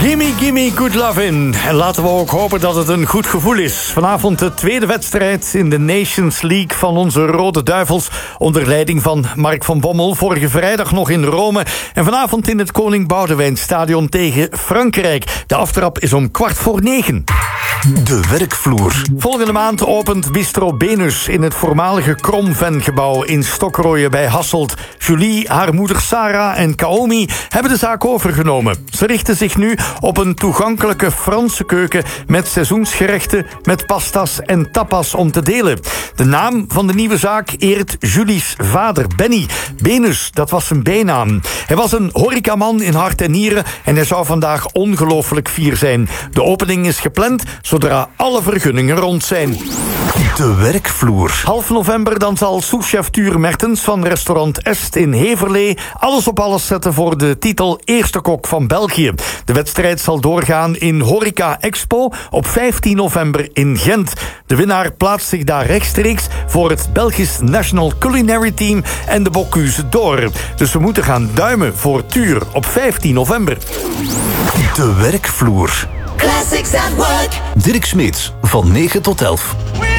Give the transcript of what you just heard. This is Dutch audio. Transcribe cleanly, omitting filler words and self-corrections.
Gimme, gimme good lovin'. En laten we ook hopen dat het een goed gevoel is. Vanavond de tweede wedstrijd in de Nations League van onze Rode Duivels. Onder leiding van Mark van Bommel. Vorige vrijdag nog in Rome. En vanavond in het Koning Boudewijn Stadion tegen Frankrijk. De aftrap is om 8:45. De werkvloer. Volgende maand opent Bistro Benus in het voormalige Kromven-gebouw in Stokroijen bij Hasselt. Julie, haar moeder Sarah en Kaomi hebben de zaak overgenomen. Ze richten zich nu op een toegankelijke Franse keuken met seizoensgerechten, met pasta's en tapas om te delen. De naam van de nieuwe zaak eert Julie's vader, Benny. Benus, dat was zijn bijnaam. Hij was een horecaman in hart en nieren en hij zou vandaag ongelooflijk fier zijn. De opening is gepland zodra alle vergunningen rond zijn. De werkvloer. Half november dan zal souschef Tuur Mertens van restaurant Est in Heverlee alles op alles zetten voor de titel Eerste Kok van België. De wedstrijd zal doorgaan in Horeca Expo op 15 november in Gent. De winnaar plaatst zich daar rechtstreeks voor het Belgisch National Culinary Team en de Bocuse d'Or. Dus we moeten gaan duimen voor Tuur op 15 november. De werkvloer. Classics at Work. Dirk Smeets, van 9 tot 11.